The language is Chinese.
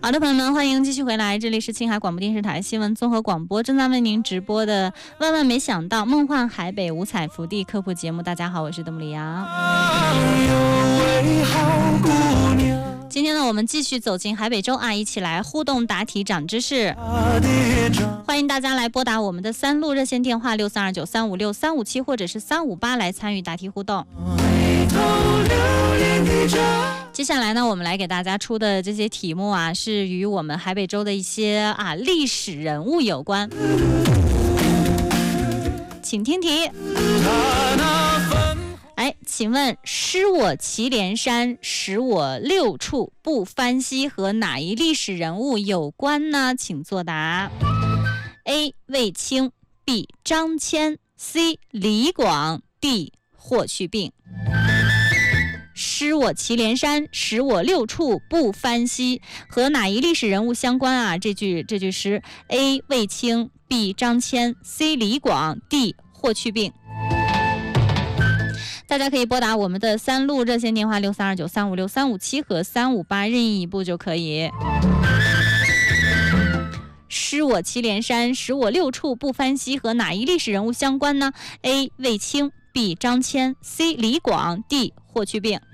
好的，朋友们，欢迎继续回来，这里是青海广播电视台新闻综合广播，正在为您直播的《万万没想到梦幻海北五彩福地》科普节目。大家好，我是德姆里亚。今天呢，我们继续走进海北州啊，一起来互动答题长知识。欢迎大家来拨打我们的3路热线电话6329356357或者是358来参与答题互动。接下来呢，我们来给大家出的这些题目啊，是与我们海北州的一些历史人物有关。请听题。请问失我祁连山，使我六处不翻稀和哪一历史人物有关呢？请作答。A. 卫青 B. 张骞 C. 李广 D. 霍去病。失我祁连山，使我六处不翻稀和哪一历史人物相关啊？这句诗 A. 卫青 B. 张骞 C. 李广 D. 霍去病。大家可以拨打我们的3路热线电话6329356357和358任意一部就可以。失我祁连山，使我六处不翻稀和哪一历史人物相关呢？ A. 卫青 B. 张骞 C. 李广 D. 霍去病。